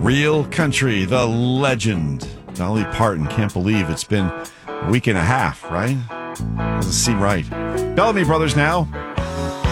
Real Country, the legend. Dolly Parton. Can't believe it's been a week and a half, right? Doesn't seem right. Bellamy Brothers now.